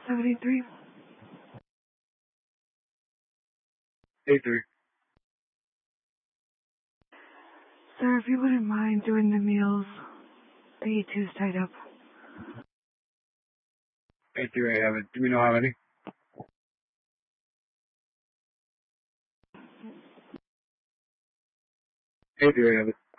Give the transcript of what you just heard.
783. 83. Sir, if you wouldn't mind doing the meals, the E2's tied up. 83, I have it. Do we know how many? 83, I have it.